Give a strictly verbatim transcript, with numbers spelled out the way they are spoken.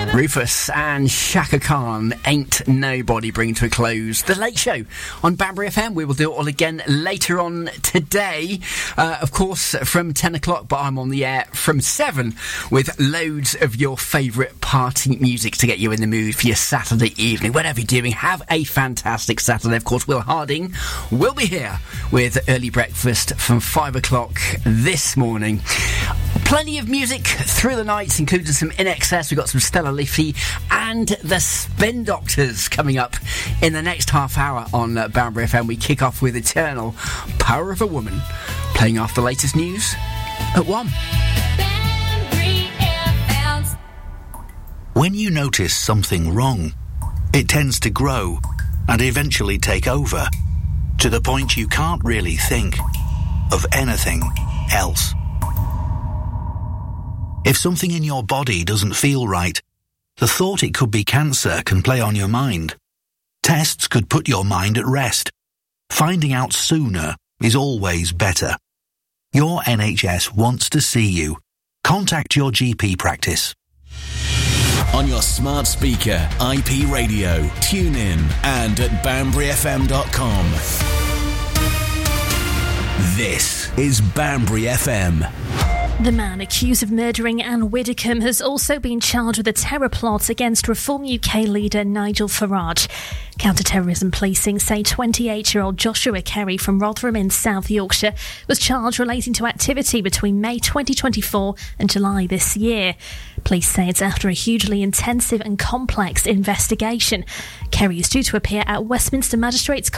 Rufus and Shaka Khan, Ain't Nobody, bring to a close The Late Show on Banbury F M. We will do it all again later on today, uh, of course from ten o'clock, but I'm on the air from seven with loads of your favourite party music to get you in the mood for your Saturday evening. Whatever you're doing, have a fantastic Saturday. Of course, Will Harding will be here with Early Breakfast from five o'clock this morning. Plenty of music through the night, including some In Excess. We've got some Stella Leafy and the Spin Doctors coming up in the next half hour on uh, Banbury F M. We kick off with Eternal, Power of a Woman, playing off the latest news at one. When you notice something wrong, it tends to grow and eventually take over, to the point you can't really think of anything else. If something in your body doesn't feel right, the thought it could be cancer can play on your mind. Tests could put your mind at rest. Finding out sooner is always better. Your N H S wants to see you. Contact your G P practice. On your smart speaker, I P radio, tune in, and at banbury f m dot com. This is Banbury F M. The man accused of murdering Anne Widdecombe has also been charged with a terror plot against Reform U K leader Nigel Farage. Counter-terrorism policing say twenty-eight-year-old Joshua Kerry from Rotherham in South Yorkshire was charged relating to activity between May twenty twenty-four and July this year. Police say it's after a hugely intensive and complex investigation. Kerry is due to appear at Westminster Magistrates'